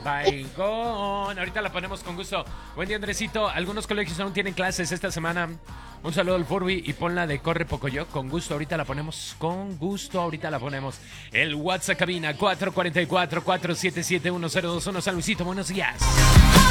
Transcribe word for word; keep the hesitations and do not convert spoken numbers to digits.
Baigón. Ahorita la ponemos con gusto. Buen día, Andresito. Algunos colegios aún tienen clases esta semana. Un saludo al Furby y ponla de Corre Pocoyo. Con gusto, ahorita la ponemos. Con gusto, ahorita la ponemos. El WhatsApp cabina cuatro cuatro cuatro, cuatro siete siete, uno cero dos uno. San Luisito, buenos días.